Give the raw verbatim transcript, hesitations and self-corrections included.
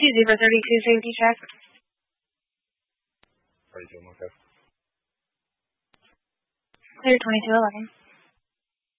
Two zero thirty-two safety check. thirty-two, okay. Clear twenty-two eleven.